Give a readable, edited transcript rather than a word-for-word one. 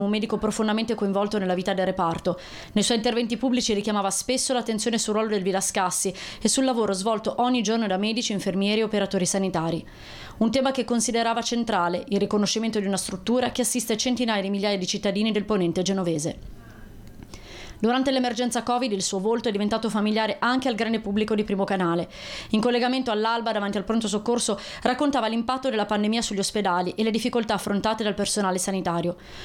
un medico profondamente coinvolto nella vita del reparto. Nei suoi interventi pubblici richiamava spesso l'attenzione sul ruolo del Vilascassi e sul lavoro svolto ogni giorno da medici, infermieri e operatori sanitari. Un tema che considerava centrale, il riconoscimento di una struttura che assiste centinaia di migliaia di cittadini del ponente genovese. Durante l'emergenza Covid il suo volto è diventato familiare anche al grande pubblico di Primo Canale. In collegamento all'alba davanti al pronto soccorso raccontava l'impatto della pandemia sugli ospedali e le difficoltà affrontate dal personale sanitario.